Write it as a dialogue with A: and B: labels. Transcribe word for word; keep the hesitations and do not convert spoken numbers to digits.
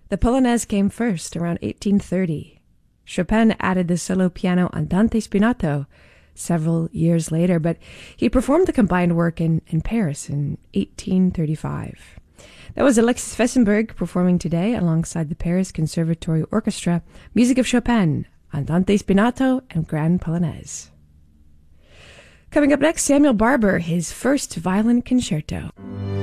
A: The Polonaise came first, around eighteen thirty. Chopin added the solo piano Andante spinato several years later, but he performed the combined work in, in Paris in eighteen thirty-five. That was Alexis Fessenberg performing today alongside the Paris Conservatory Orchestra, music of Chopin, Andante spinato, and Grand Polonaise. Coming up next, Samuel Barber, his first violin concerto.